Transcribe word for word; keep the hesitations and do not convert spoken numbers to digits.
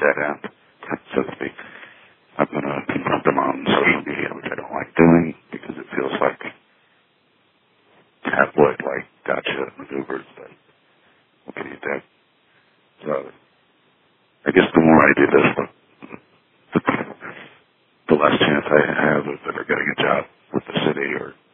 dead end, so to speak. I'm going to confront them on social media, which I don't like doing because it feels like tabloid, like gotcha maneuvers, but what can you do? So I guess the more I do this, the, the, the less chance I have of ever getting a job with the city or